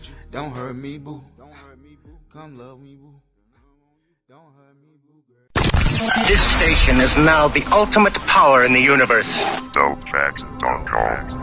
Don't hurt me, boo. Come love me, boo. Don't hurt me, boo, girl. This station is now the ultimate power in the universe. Dope facts, don't call.